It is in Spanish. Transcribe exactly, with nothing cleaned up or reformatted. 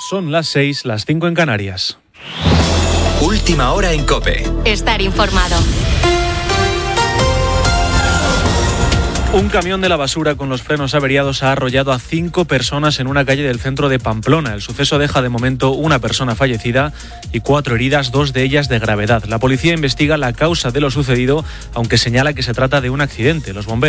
Son las seis, las cinco en Canarias. Última hora en COPE. Estar informado. Un camión de la basura con los frenos averiados ha arrollado a cinco personas en una calle del centro de Pamplona. El suceso deja de momento una persona fallecida y cuatro heridas, dos de ellas de gravedad. La policía investiga la causa de lo sucedido, aunque señala que se trata de un accidente. Los bomberos